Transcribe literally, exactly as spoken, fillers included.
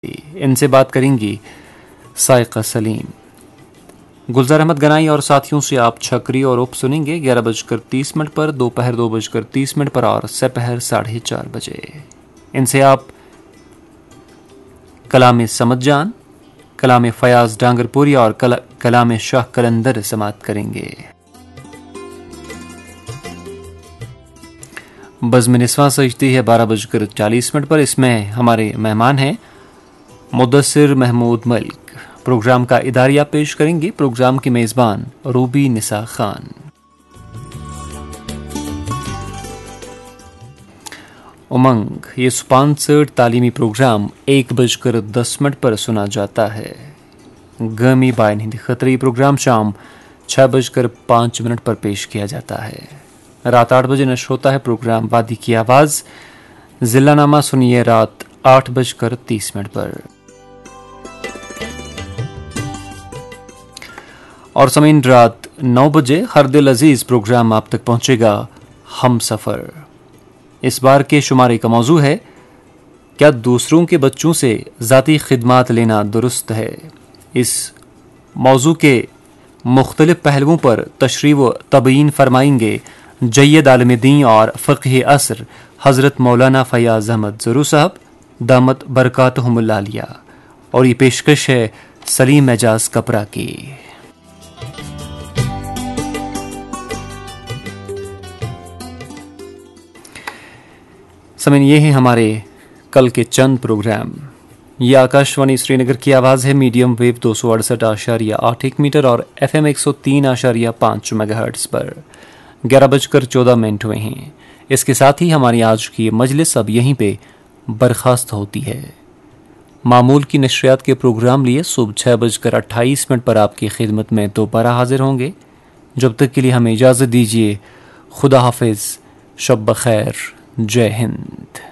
ان سے بات کریں گی سائقہ سلیم. گلزار احمد گنائی اور ساتھیوں سے آپ چھکری اور اوپ سنیں گے گیارہ بج کر تیس منٹ پر، دوپہر دو بج کر تیس منٹ پر اور سپہر ساڑھے چار بجے. ان سے آپ کلام سمت جان، کلام فیاض ڈانگر پوری اور کلام شاہ کلندر سماعت کریں گے. بزم نسواں سجتی ہے بارہ بج کر چالیس منٹ پر. اس میں ہمارے مہمان ہیں مدثر محمود ملک. پروگرام کا اداریہ پیش کریں گے پروگرام کی میزبان روبی نساء خان. امنگ یہ سپانسرڈ تعلیمی پروگرام ایک بج کر دس منٹ پر سنا جاتا ہے. گرمی بائن ہندی خطری پروگرام شام چھ بج کر پانچ منٹ پر پیش کیا جاتا ہے. رات آٹھ بجے نشر ہوتا ہے پروگرام وادی کی آواز. ضلع نامہ سنیے رات آٹھ بج کر تیس منٹ پر. اور سمین رات نو بجے ہر دل عزیز پروگرام آپ تک پہنچے گا ہم سفر. اس بار کے شمارے کا موضوع ہے کیا دوسروں کے بچوں سے ذاتی خدمات لینا درست ہے. اس موضوع کے مختلف پہلوؤں پر تشریح و تبیین فرمائیں گے جید عالم دین اور فقہ عصر حضرت مولانا فیاض احمد ظہور صاحب دامت برکاتہم العالیہ. اور یہ پیشکش ہے سلیم اعجاز کپرا کی. سمین یہ ہیں ہمارے کل کے چند پروگرام. یہ آکاشوانی سری نگر کی آواز ہے، میڈیم ویو دو سو اڑسٹھ اشاریہ آٹھ ایک میٹر اور ایف ایم ایک سو تین اشاریہ پانچ میگا ہرٹز پر. گیارہ بج کر چودہ منٹ ہوئے ہیں. اس کے ساتھ ہی ہماری آج کی مجلس اب یہیں پہ برخاست ہوتی ہے. معمول کی نشریات کے پروگرام لیے صبح چھ بج کر اٹھائیس منٹ پر آپ کی خدمت میں دوبارہ حاضر ہوں گے. جب تک کے لیے ہمیں اجازت دیجیے. خدا حافظ، شب بخیر، جے ہند.